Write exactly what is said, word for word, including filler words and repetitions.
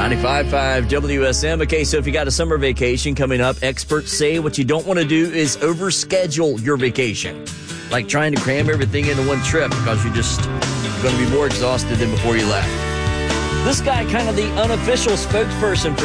ninety-five point five W S M. Okay, so if you got a summer vacation coming up, experts say what you don't want to do is overschedule your vacation. Like trying to cram everything into one trip because you're just going to be more exhausted than before you left. This guy, kind of the unofficial spokesperson for